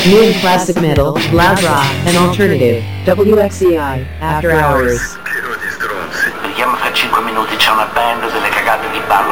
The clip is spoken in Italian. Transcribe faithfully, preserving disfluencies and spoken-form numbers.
New classic metal, loud rock, and alternative. W X E I, After Hours. Pieno di stronzi. Vediamo fra cinque minuti, c'è una band delle cagate di ballo.